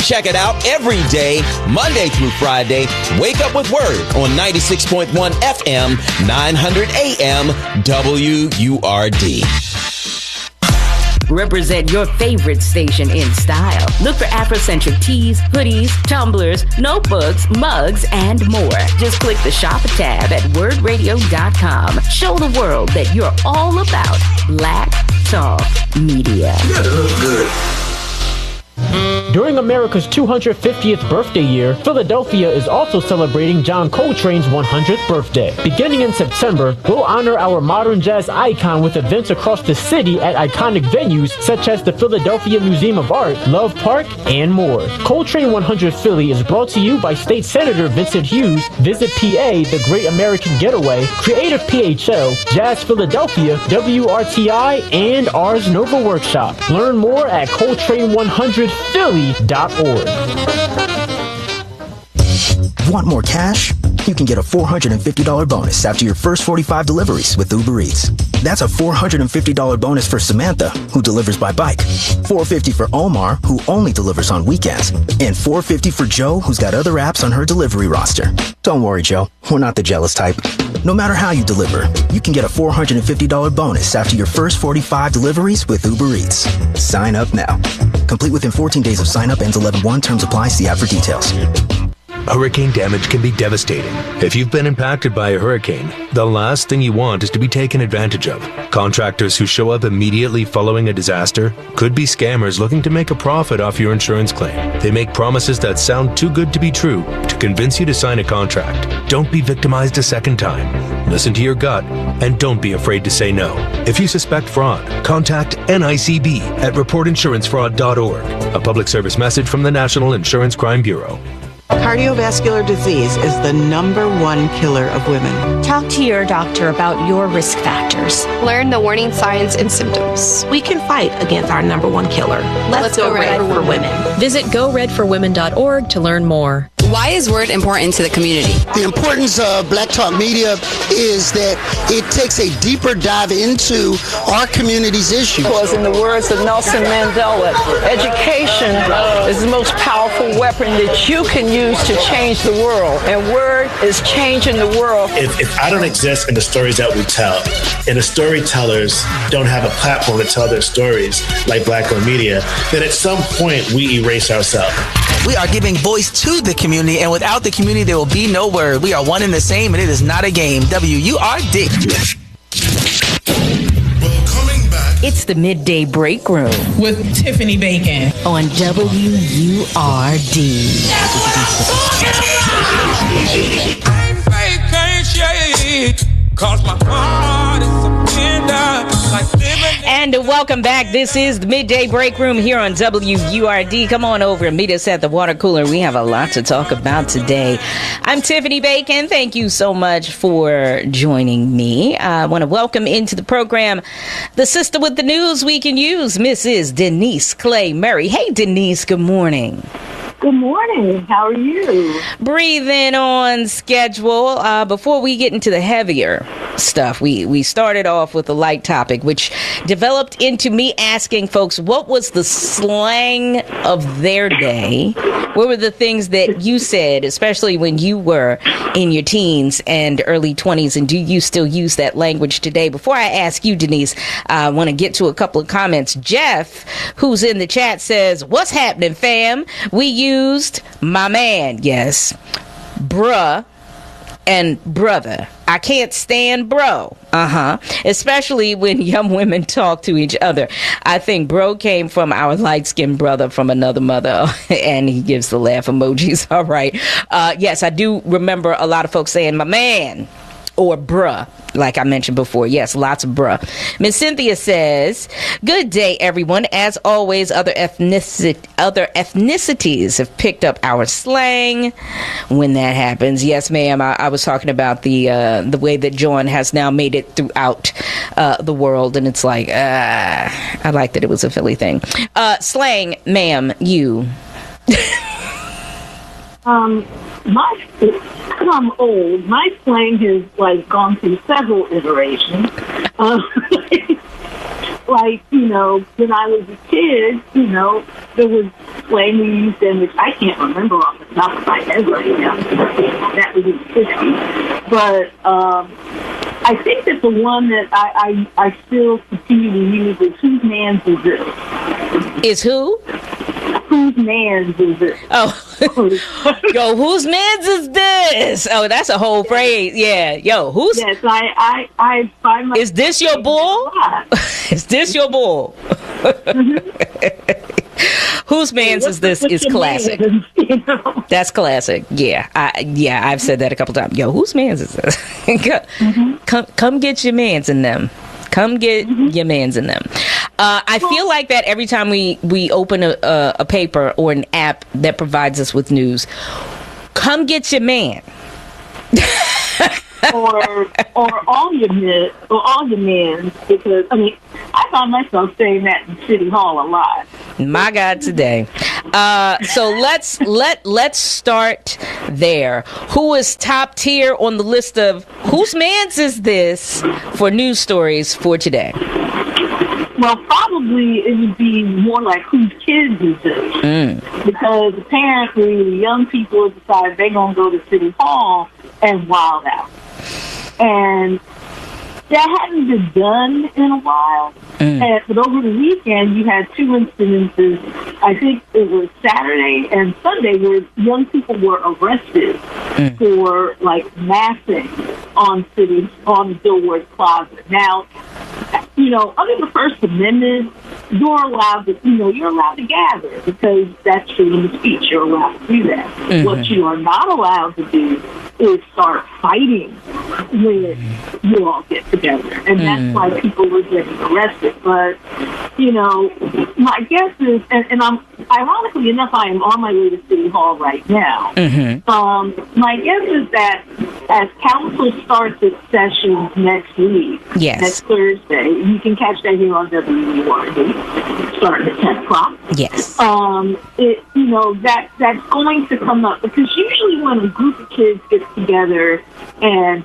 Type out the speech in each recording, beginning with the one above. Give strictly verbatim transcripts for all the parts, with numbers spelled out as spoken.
Check it out every day, Monday through Friday. Wake Up with Word on ninety-six point one F M, nine hundred A M, W U R D. Represent your favorite station in style. Look for Afrocentric tees, hoodies, tumblers, notebooks, mugs, and more. Just click the Shop tab at word radio dot com. Show the world that you're all about Black Talk Media. You gotta look good. During America's two hundred fiftieth birthday year, Philadelphia is also celebrating John Coltrane's one hundredth birthday. Beginning in September, we'll honor our modern jazz icon with events across the city at iconic venues such as the Philadelphia Museum of Art, Love Park, and more. Coltrane one hundred Philly is brought to you by State Senator Vincent Hughes, Visit P A, The Great American Getaway, Creative P H L, Jazz Philadelphia, W R T I, and Ars Nova Workshop. Learn more at Coltrane one hundred Philly dot org. Want more cash? You can get a four hundred fifty dollars bonus after your first forty-five deliveries with Uber Eats. That's a four hundred fifty dollars bonus for Samantha, who delivers by bike, four hundred fifty dollars for Omar, who only delivers on weekends, and four hundred fifty dollars for Joe, who's got other apps on her delivery roster. Don't worry, Joe. We're not the jealous type. No matter how you deliver, you can get a four hundred fifty dollars bonus after your first forty-five deliveries with Uber Eats. Sign up now. Complete within fourteen days of sign up. Ends eleven one. Terms apply. See app for details. Hurricane damage can be devastating. If you've been impacted by a hurricane, the last thing you want is to be taken advantage of. Contractors who show up immediately following a disaster could be scammers looking to make a profit off your insurance claim. They make promises that sound too good to be true to convince you to sign a contract. Don't be victimized a second time. Listen to your gut and don't be afraid to say no. If you suspect fraud, contact N I C B at report insurance fraud dot org. A public service message from the National Insurance Crime Bureau. Cardiovascular disease is the number one killer of women. Talk to your doctor about your risk factors. Learn the warning signs and symptoms. We can fight against our number one killer. Let's, Let's go, go red, red for women. women. Visit go red for women dot org to learn more. Why is Word important to the community? The importance of Black Talk Media is that it takes a deeper dive into our community's issues. Because in the words of Nelson Mandela, education is the most powerful weapon that you can use to change the world. And Word is changing the world. If, if I don't exist in the stories that we tell, and the storytellers don't have a platform to tell their stories like Black Owned Media, then at some point we erase ourselves. We are giving voice to the community, and without the community, there will be no Word. We are one and the same, and it is not a game. W U R D. It's the Midday Break Room with Tiffany Bacon on W U R D. I'm vacation, cause my heart is a tender, like living. And welcome back. This is the Midday Break Room here on W U R D. Come on over and meet us at the water cooler. We have a lot to talk about today. I'm Tiffany Bacon. Thank you so much for joining me. I want to welcome into the program the sister with the news we can use, Missus Denise Clay Murray. Hey, Denise, good morning. Good morning. How are you? Breathing on schedule. Uh, before we get into the heavier stuff, we, we started off with a light topic, which developed into me asking folks, what was the slang of their day? What were the things that you said, especially when you were in your teens and early twenties, and do you still use that language today? Before I ask you, Denise, I want to get to a couple of comments. Jeff, who's in the chat, says, what's happening, fam? We used my man, yes, bruh, and brother. I can't stand bro. Uh-huh. Especially when young women talk to each other. I think bro came from our light-skinned brother from another mother. And he gives the laugh emojis. All right. Uh, yes, I do remember a lot of folks saying my man or bruh. Like I mentioned before, yes, lots of bruh. Miss Cynthia says, good day, everyone. As always, other ethnicity, other ethnicities have picked up our slang when that happens. Yes, ma'am, I, I was talking about the uh, the way that John has now made it throughout uh, the world, and it's like, uh, I like that it was a Philly thing. Uh, slang, ma'am, you. um, my... I'm old. My slang has like gone through several iterations. Uh, like, you know, when I was a kid, you know, there was slang we used in which I can't remember off the top of my head right now. That was in the sixties. But um, I think that the one that I, I, I still continue to use is whose man's is this? Is who? Whose man's is this? Oh, yo, whose man's is this? Oh, that's a whole phrase. Yeah, yo, who's? Yes, I, I, I find my. Is this your bull? Is this your bull? Whose man's is this? Is classic. Man, you know? That's classic. Yeah, I, yeah, I've said that a couple times. Yo, whose man's is this? mm-hmm. Come, come get your man's in them. Come get mm-hmm. your man's in them. Uh, I feel like that every time we, we open a, a, a paper or an app that provides us with news. Come get your man. or or all your men, or all your men, because I mean, I find myself saying that in City Hall a lot. My God, today. Uh, so let's let let's start there. Who is top tier on the list of whose man's is this for news stories for today? Well, probably it would be more like whose kids is this? Mm. Because apparently the young people decide they're going to go to City Hall and wild out. And that hadn't been done in a while. Mm. And, but over the weekend, you had two incidences. I think it was Saturday and Sunday where young people were arrested mm. for, like, massing on city, on Billboard Plaza. Now, you know, under the First Amendment, you're allowed to, you know, you're allowed to gather because that's freedom of speech. You're allowed to do that. Mm-hmm. What you are not allowed to do is start fighting when you all get together. And that's mm. why people were getting arrested. But, you know, my guess is, and, and I'm, ironically enough, I am on my way to City Hall right now. Mm-hmm. Um, my guess is that as council starts its sessions next week, yes. next Thursday, you can catch that here on W U R D, starting at ten o'clock. Yes. Um, it, you know, that that's going to come up because usually when a group of kids gets together and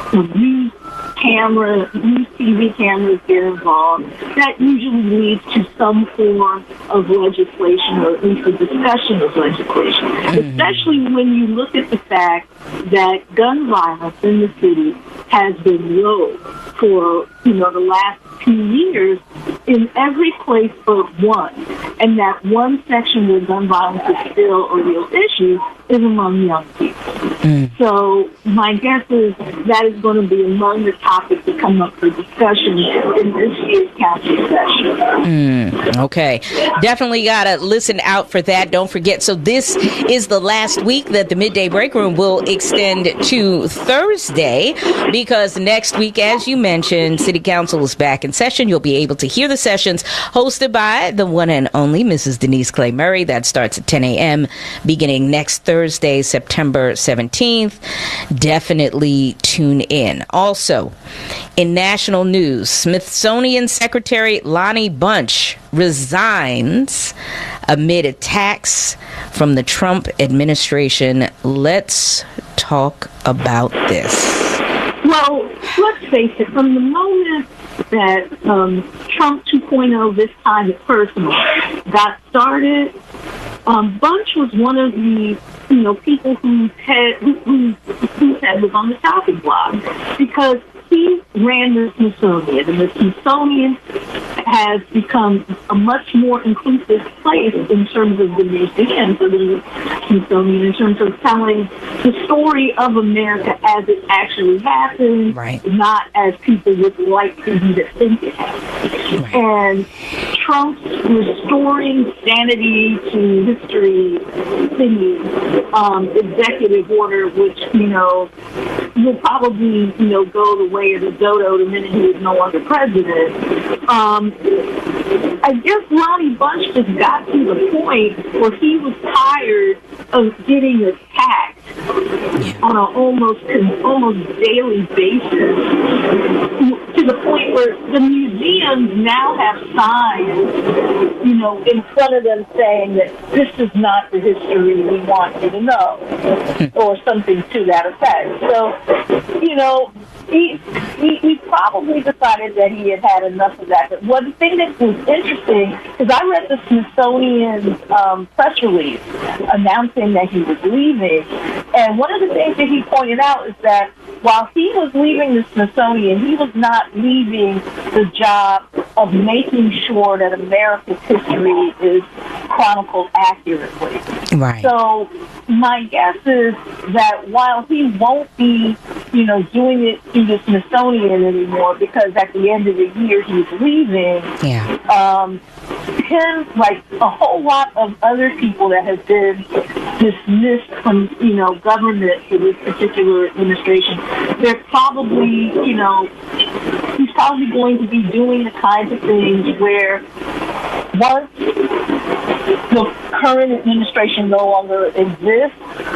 use camera, use T V cameras get involved, that usually leads to some form of legislation or at least a discussion of legislation, mm-hmm. especially when you look at the fact that gun violence in the city has been low for, you know, the last two years in every place but one. And that one section where gun violence is still a real issue is among young people. Mm. So my guess is that is going to be among the topics that come up for discussion in this year's council session. Mm. Okay. Definitely got to listen out for that. Don't forget. So this is the last week that the Midday Break Room will extend to Thursday because next week, as you mentioned, City Council is back in session. You'll be able to hear the sessions hosted by the one and only Missus Denise Clay Murray. That starts at ten a.m. beginning next Thursday, September seventeenth. Definitely tune in. Also, in national news, Smithsonian Secretary Lonnie Bunch resigns amid attacks from the Trump administration. Let's talk about this. Well, let's face it, from the moment that um, Trump two point oh, this time it's personal, got started, um, Bunch was one of the, you know, people whose head, who, whose head was on the chopping block because he ran the Smithsonian, and the Smithsonian has become a much more inclusive place in terms of the museums of the Smithsonian, in terms of telling the story of America as it actually happened, right. not as people would like to you to think it happened. Right. And Trump's restoring sanity to history thingy, um, executive order, which, you know, will probably, you know, go the way of the dodo the minute he is no longer president. Um, I guess Lonnie Bunch just got to the point where he was tired of getting attacked on an almost almost daily basis to the point where the museums now have signs, you know, in front of them saying that this is not the history we want you to know, or something to that effect. So, you know, he, he, he probably decided that he had had enough of that. But one thing that was interesting, because I read the Smithsonian um, press release announcing that he was leaving, and one of the things that he pointed out is that while he was leaving the Smithsonian, he was not leaving the job of making sure that America's history is chronicled accurately. Right. So my guess is that while he won't be, you know, doing it through the Smithsonian anymore, because at the end of the year he's leaving, yeah. um, him, like a whole lot of other people that have been dismissed from, you know, government for this particular administration, they're probably, you know, he's probably going to be doing the kinds of things where once the current administration no longer exists,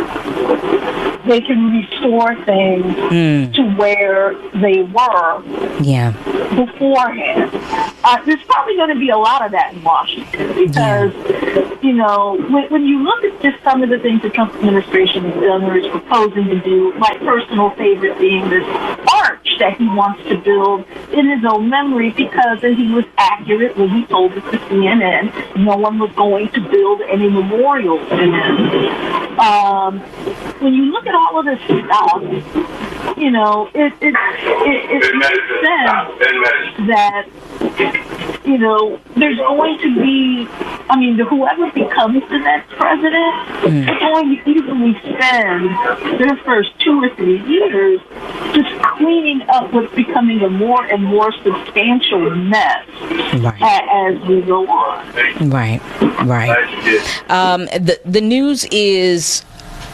they can restore things mm. to where they were yeah. beforehand. Uh, there's probably going to be a lot of that in Washington because, yeah. you know, when, when you look at just some of the things the Trump administration has done or is proposing to do, my personal favorite being this arch that he wants to build in his own memory, because as he was accurate when he told us to C N N, no one was going to build any memorials to him. Um, when you look at all of this stuff, you know, it it it, it makes sense that, you know, there's going to be, I mean, whoever becomes the next president mm. is going to easily spend their first two or three years just cleaning up what's becoming a more and more substantial mess right. as, as we go on. Right, right. Um, the the news is.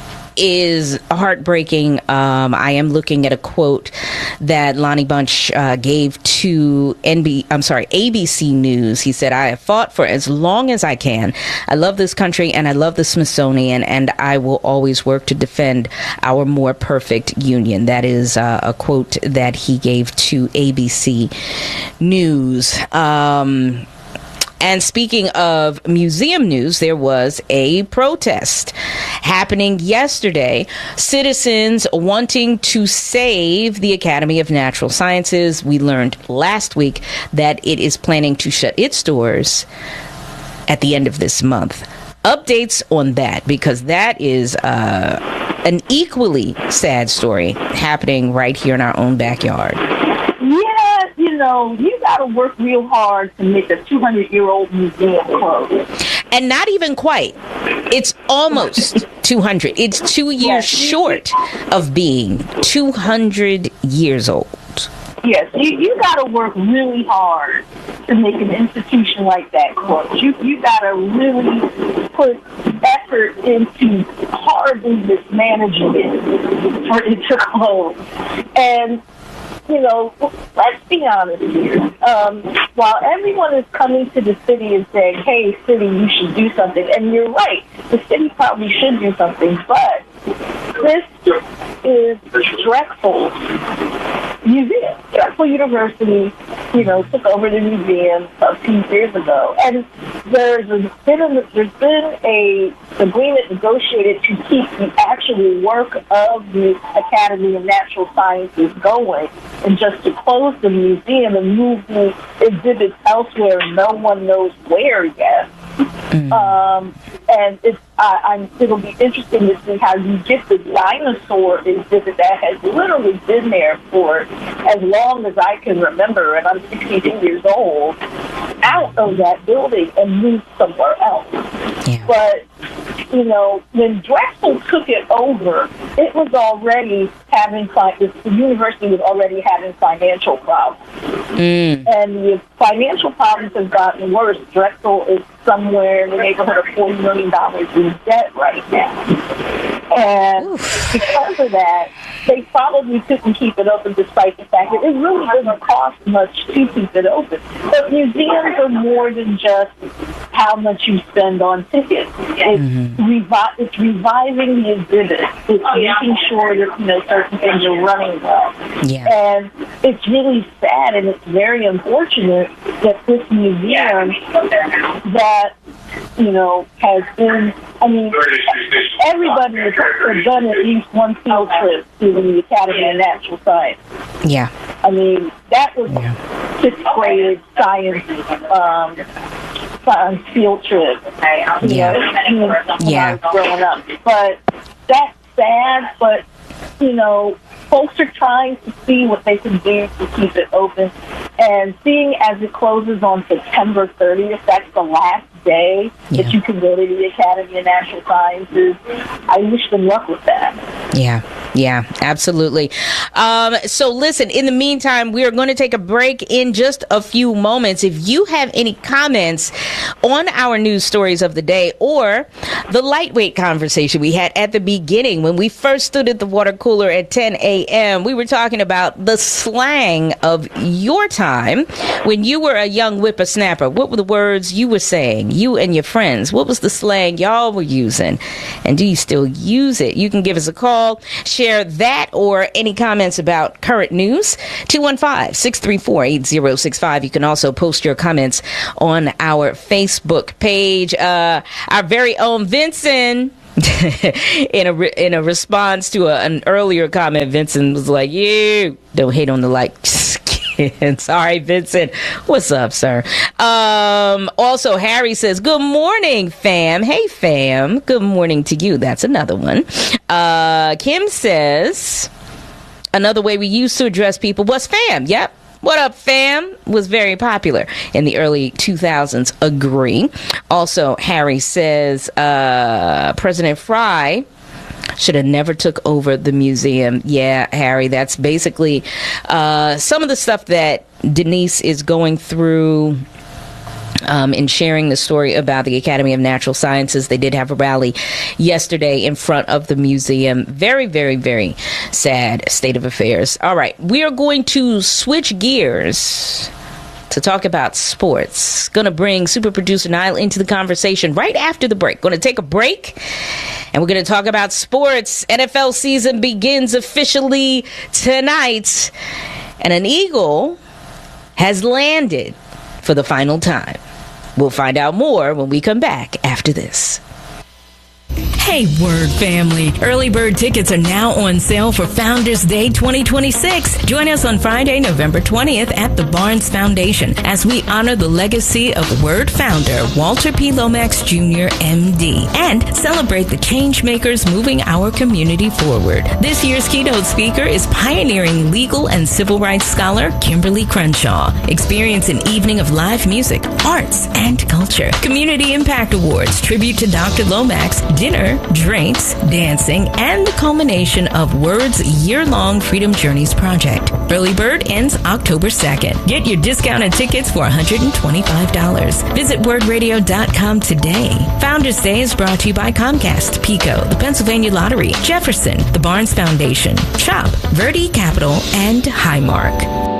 is heartbreaking. Um, I am looking at a quote that Lonnie Bunch uh, gave to N B. I'm sorry, A B C News. He said, "I have fought for as long as I can. I love this country and I love the Smithsonian, and I will always work to defend our more perfect union." That is uh, a quote that he gave to A B C News. Um, And speaking of museum news, there was a protest happening yesterday. Citizens wanting to save the Academy of Natural Sciences. We learned last week that it is planning to shut its doors at the end of this month. Updates on that, because that is uh, an equally sad story happening right here in our own backyard. Yeah, you know, you got to work real hard to make a two hundred year old museum close. And not even quite. It's almost two hundred. It's two years yes. short of being two hundred years old. Yes, you, you got to work really hard to make an institution like that close. You you got to really put effort into hardly mismanaging it for it to close. And you know, let's be honest here. Um, while everyone is coming to the city and saying, hey, city, you should do something, and you're right, the city probably should do something, but this is Drexel's museum. Drexel University, you know, took over the museum a few years ago, and there's been a, there's been a agreement negotiated to keep the actual work of the Academy of Natural Sciences going, and just to close the museum and move the exhibits elsewhere, no one knows where yet. Mm. Um, and it's, uh, I'm, it'll be interesting to see how you get the dinosaur exhibit that has literally been there for as long as I can remember, and I'm sixty-two years old, out of that building and moved somewhere else. Yeah. But, you know, when Drexel took it over, it was already having, the university was already having financial problems. Mm. And the financial problems have gotten worse. Drexel is somewhere in the neighborhood of forty million dollars in debt right now. And Oof. because of that, they probably couldn't keep it open despite the fact that it really doesn't cost much to keep it open. But museums are more than just how much you spend on tickets. It's, mm-hmm. revi- it's reviving the exhibit. It's making sure that, you know, certain things are running well. Yeah. And it's really sad and it's very unfortunate that this museum that, you know, has been, I mean, everybody has done at least one field trip to the Academy of Natural Science. Yeah. I mean, that was yeah. sixth grade science, um, science field trip. You yeah. know, when yeah. I was growing up. But that's sad, but, you know, folks are trying to see what they can do to keep it open. And seeing as it closes on September thirtieth, that's the last day yeah. that you can go to the Academy of Natural Sciences. I wish them luck with that. Yeah, yeah, absolutely. Um, so listen, in the meantime, we are going to take a break in just a few moments. If you have any comments on our news stories of the day or the lightweight conversation we had at the beginning when we first stood at the water cooler at ten a.m., we were talking about the slang of your time when you were a young whippersnapper. What were the words you were saying, you and your friends? What was the slang y'all were using? And do you still use it? You can give us a call, share that or any comments about current news. two one five, six three four, eight zero six five. You can also post your comments on our Facebook page. Uh, our very own Vincent, in a re- in a response to a, an earlier comment, Vincent was like, "You don't hate on the likes." Sorry, Vincent. What's up, sir? Um, also, Harry says, good morning, fam. Hey, fam. Good morning to you. That's another one. Uh, Kim says, another way we used to address people was fam. Yep. What up, fam? Was very popular in the early two thousands. Agree. Also, Harry says, uh, President Fry should have never took over the museum. Yeah, Harry, that's basically uh, some of the stuff that Denise is going through um, in sharing the story about the Academy of Natural Sciences. They did have a rally yesterday in front of the museum. Very, very, very sad state of affairs. All right, we are going to switch gears to talk about sports. Going to bring super producer Niall into the conversation right after the break. Going to take a break, and we're going to talk about sports. N F L season begins officially tonight, and an Eagle has landed for the final time. We'll find out more when we come back after this. Hey, Word family. Early bird tickets are now on sale for Founders Day twenty twenty-six. Join us on Friday, November twentieth at the Barnes Foundation as we honor the legacy of Word founder Walter P. Lomax Junior M D and celebrate the change makers moving our community forward. This year's keynote speaker is pioneering legal and civil rights scholar Kimberly Crenshaw. Experience an evening of live music, arts, and culture. Community Impact Awards, tribute to Doctor Lomax, dinner, drinks, dancing, and the culmination of Word's year-long Freedom Journeys project. Early bird ends October second. Get your discounted tickets for one hundred twenty-five dollars. Visit word radio dot com today. Founders Day is brought to you by Comcast, Pico, the Pennsylvania Lottery, Jefferson, the Barnes Foundation, Shop, Verde Capital, and Highmark.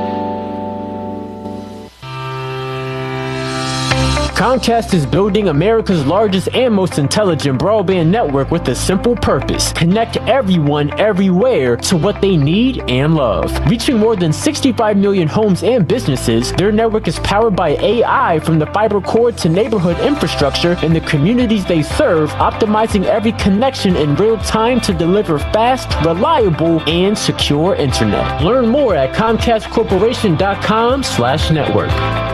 Comcast is building America's largest and most intelligent broadband network with a simple purpose: connect everyone everywhere to what they need and love. Reaching more than sixty-five million homes and businesses, their network is powered by A I from the fiber core to neighborhood infrastructure in the communities they serve, optimizing every connection in real time to deliver fast, reliable, and secure internet. Learn more at comcast corporation dot com slash network.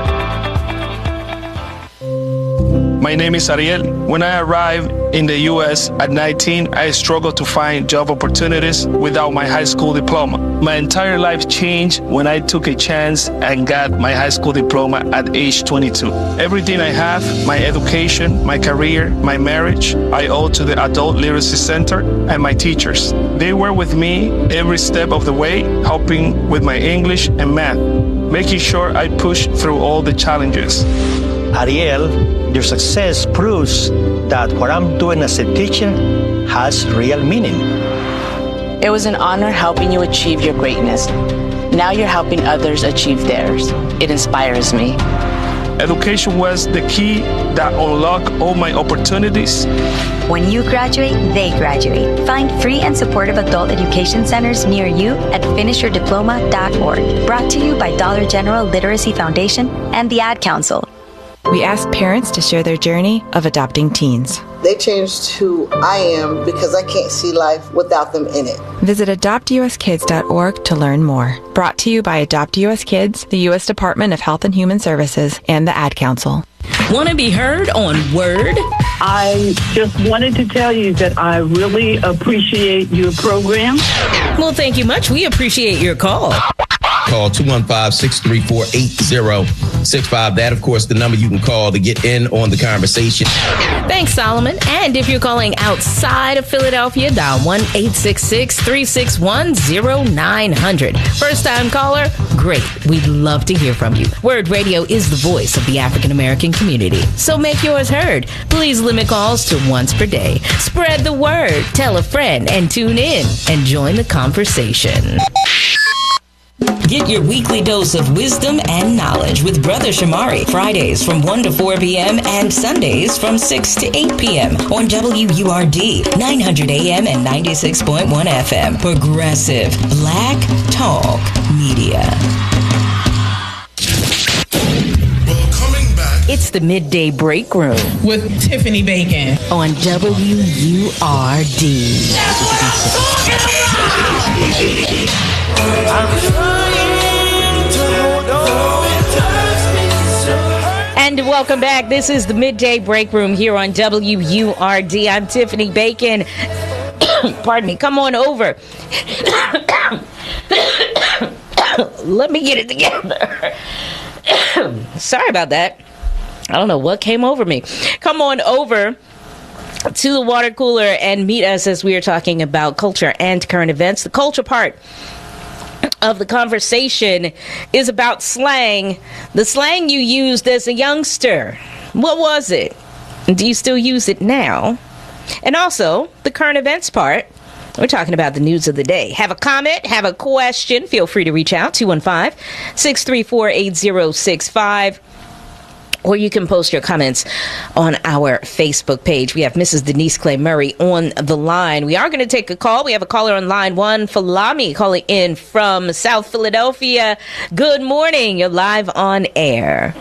My name is Ariel. When I arrived in the U S at nineteen, I struggled to find job opportunities without my high school diploma. My entire life changed when I took a chance and got my high school diploma at age twenty-two. Everything I have, my education, my career, my marriage, I owe to the Adult Literacy Center and my teachers. They were with me every step of the way, helping with my English and math, making sure I pushed through all the challenges. Ariel, your success proves that what I'm doing as a teacher has real meaning. It was an honor helping you achieve your greatness. Now you're helping others achieve theirs. It inspires me. Education was the key that unlocked all my opportunities. When you graduate, they graduate. Find free and supportive adult education centers near you at finish your diploma dot org. Brought to you by Dollar General Literacy Foundation and the Ad Council. We ask parents to share their journey of adopting teens. They changed who I am because I can't see life without them in it. Visit adopt u s kids dot org to learn more. Brought to you by Adopt U S Kids, the U S Department of Health and Human Services, and the Ad Council. Want to be heard on Word? I just wanted to tell you that I really appreciate your program. Well, thank you much. We appreciate your call. Call two one five, six three four, eight zero six five. That, of course, the number you can call to get in on the conversation. Thanks, Solomon. And if you're calling outside of Philadelphia, dial one eight six six, three six one, zero nine zero zero. First-time caller? Great. We'd love to hear from you. Word Radio is the voice of the African-American community. So make yours heard. Please limit calls to once per day. Spread the word. Tell a friend and tune in and join the conversation. Get your weekly dose of wisdom and knowledge with Brother Shamari. Fridays from one to four p.m. and Sundays from six to eight p.m. on W U R D, nine hundred A M and ninety-six point one F M. Progressive Black Talk Media. Well, coming back. It's the Midday Break Room with Tiffany Bacon on W U R D. And welcome back. This is the Midday Break Room here on W U R D. I'm Tiffany Bacon. Pardon me. Come on over. Let me get it together. Sorry about that. I don't know what came over me. Come on over to the water cooler and meet us as we are talking about culture and current events. The culture part of the conversation is about slang. The slang you used as a youngster. What was it? Do you still use it now? And also, the current events part. We're talking about the news of the day. Have a comment? Have a question? Feel free to reach out. two one five, six three four, eight zero six five. Or you can post your comments on our Facebook page. We have Missus Denise Clay Murray on the line. We are going to take a call. We have a caller on line one, Falami, calling in from South Philadelphia. Good morning. You're live on air.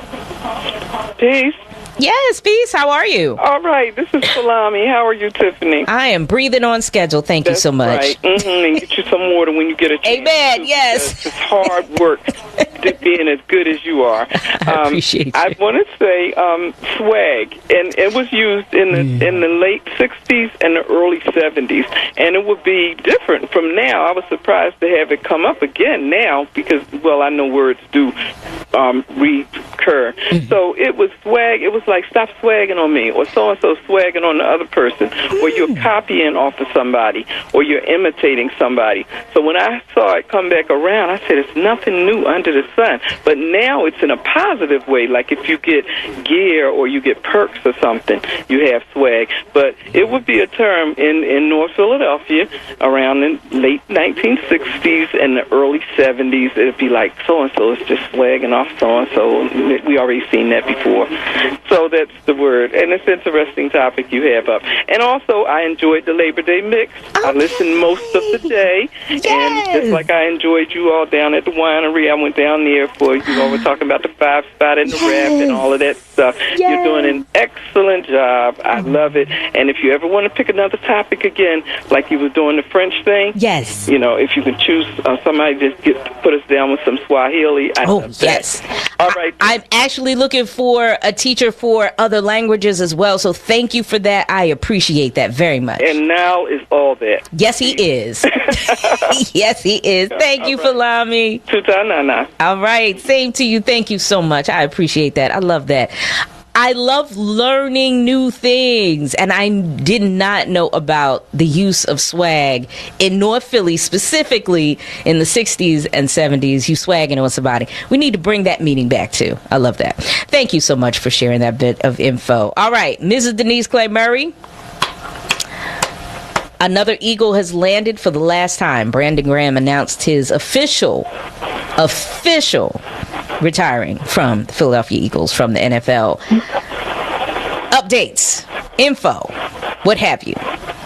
Peace. Yes, peace. How are you? All right. This is Salami. How are you, Tiffany? I am breathing on schedule. Thank That's you so much. Right. Mm-hmm. And get you some water when you get a chance. Amen. Yes. It's hard work to being as good as you are. I um, appreciate you. I want to say um, swag, and it was used in the mm. in the late sixties and the early seventies, and it would be different from now. I was surprised to have it come up again now because, well, I know words do um, recur. Mm. So it was swag. It was like, stop swagging on me, or so-and-so swagging on the other person, mm. or you're copying off of somebody, or you're imitating somebody. So when I saw it come back around, I said, it's nothing new under the sun. But now it's in a positive way, like if you get gear or you get perks or something, you have swag. But it would be a term in, in North Philadelphia around the late nineteen sixties and the early seventies. It would be like, so-and-so is just swagging off so-and-so. We already seen that before. So that's the word. And it's an interesting topic you have up. And also, I enjoyed the Labor Day mix. Okay. I listened most of the day. Yes. And just like I enjoyed you all down at the winery, I went down there for, you know, we're talking about the five spot and the yes. rap and all of that stuff. Yes. You're doing an excellent job. I love it. And if you ever want to pick another topic again, like you were doing the French thing, yes, you know, if you can choose uh, somebody to get put us down with some Swahili, I oh love yes. that. All right. I, I'm actually looking for a teacher for other languages as well. So thank you for that. I appreciate that very much. And now is all that. Yes, he is. Yes, he is. Thank all you right. for allowing me. Tutanana. All right. Same to you. Thank you so much. I appreciate that. I love that. I love learning new things, and I did not know about the use of swag in North Philly, specifically in the sixties and seventies. You swagging on somebody. We need to bring that meaning back, too. I love that. Thank you so much for sharing that bit of info. All right, Missus Denise Clay Murray. Another Eagle has landed for the last time. Brandon Graham announced his official, official retiring from the Philadelphia Eagles from the N F L. Updates, info, what have you?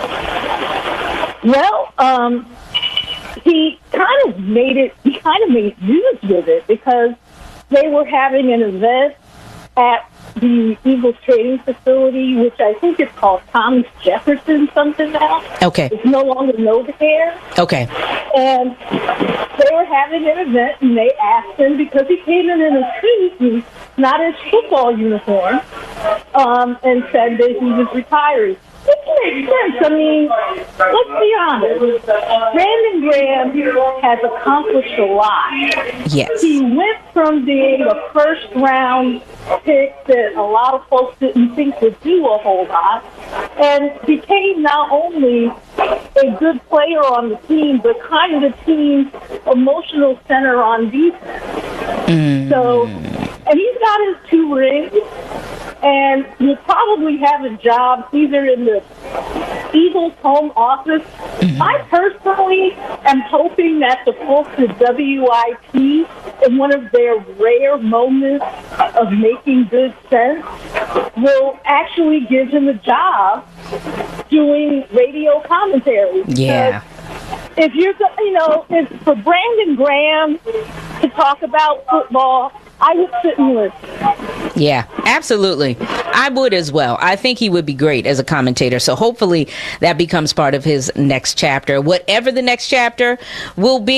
Well, um, he kind of made it, he kind of made news with it because they were having an event at the Eagles training facility, which I think is called Thomas Jefferson something now. Okay. It's no longer NovaCare. Okay. And they were having an event, and they asked him, because he came in in a suit and not his football uniform, um, and said that he was retiring. It makes sense. I mean, let's be honest. Brandon Graham has accomplished a lot. Yes. He went from being a first-round pick that a lot of folks didn't think would do a whole lot, and became not only a good player on the team, but kind of the team's emotional center on defense. Mm. So, and he's got his two rings. And you'll probably have a job either in the Eagles home office. Mm-hmm. I personally am hoping that the folks at W I P, in one of their rare moments of making good sense, will actually give him a job doing radio commentary. Yeah. If you're, you know, if for Brandon Graham to talk about football, I would sit and listen. Yeah, absolutely. I would as well. I think he would be great as a commentator. So hopefully that becomes part of his next chapter. Whatever the next chapter will be.